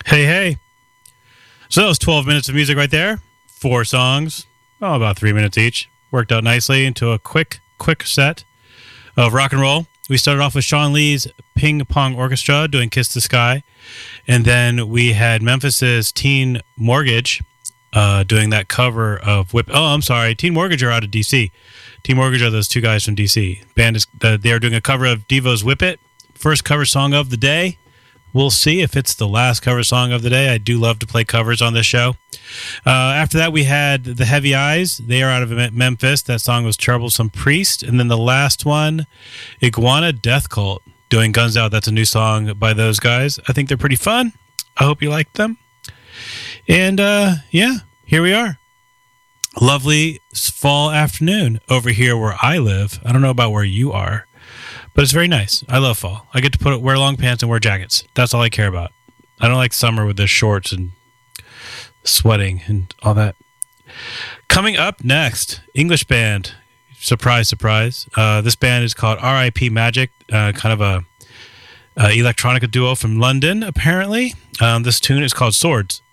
Hey, hey. So that was 12 minutes of music right there. 4 songs, about 3 minutes each. Worked out nicely into a quick set of rock and roll. We started off with Sean Lee's Ping Pong Orchestra doing Kiss the Sky. And then we had Memphis's Teen Mortgage doing that cover of Whip. Oh, I'm sorry. Teen Mortgage are out of D.C. Teen Mortgage are those 2 guys from D.C. Band is they are doing a cover of Devo's Whip It. First cover song of the day. We'll see if it's the last cover song of the day. I do love to play covers on this show. After that, we had The Heavy Eyes. They are out of Memphis. That song was Troublesome Priest. And then the last one, Iguana Death Cult, doing Guns Out. That's a new song by those guys. I think they're pretty fun. I hope you like them. And yeah, here we are. Lovely fall afternoon over here where I live. I don't know about where you are, but it's very nice. I love fall. I get to wear long pants and wear jackets. That's all I care about. I don't like summer with the shorts and sweating and all that. Coming up next, English band. Surprise, surprise. This band is called R.I.P. Magic, kind of a electronica duo from London, apparently. This tune is called Swords.